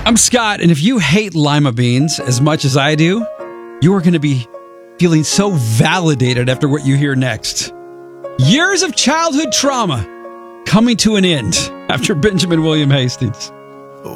I'm Scott, and if you hate lima beans as much as I do, you are going to be feeling so validated after what you hear next. Years of childhood trauma coming to an end after Benjamin William Hastings.